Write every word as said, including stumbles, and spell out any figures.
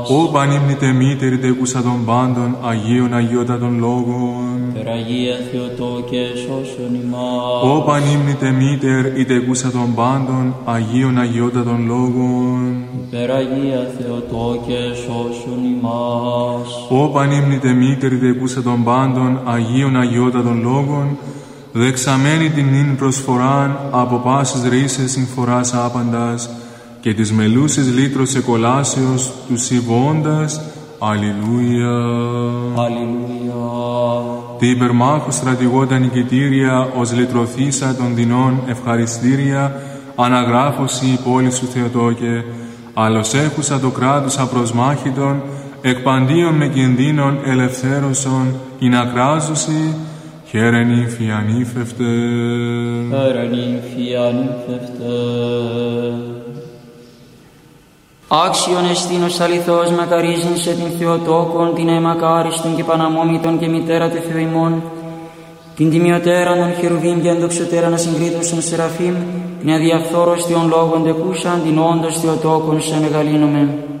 Ω πανύμνητε μήτερη τεκούσα των πάντων, Αγίων Αγιότατων Λόγων. Περαγία Θεοτόκε, σώσον ημάς. Ω πανύμνητε μήτερ η τεκούσα των πάντων, Αγίων Αγιότατων Λόγων. Περαγία Θεοτόκε, σώσον ημάς. Ω πανύμνητε μήτερη τεκούσα των πάντων, Αγίων Αγιότατων Λόγων, δεξαμένη την νυν προσφοράν από πάσης ρίσες συμφοράς άπαντας και της μελούσης λύτρος εκολάσεως του συμβώντας. Αλληλούια. Αλληλούια. Τη υπερμάχου στρατηγόντα νικητήρια ως λυτρωθήσα των δεινών ευχαριστήρια αναγράφωση η πόλη σου Θεοτόκε, άλλος έχουσα το κράτος απροσμάχητον εκπαντίον με κινδύνων ελευθέρωσον ειν ακράζωση. Χαίρε νύμφη ανήφευτε. Χαίρε νύμφη ανήφευτε. Άξιον εστίνος αληθώς μακαρίζειν σε την Θεοτόκον, την αιμακάριστον και παναμόμητον και μητέρα του Θεού ημών, την τιμιωτέραν των χερουβίμ και ενδοξωτέραν ασυγκρίτωσον Σεραφείμ, την αδιαφθόρωστιον λόγων τεκούσαν, την όντως Θεοτόκον σε μεγαλύνομεν.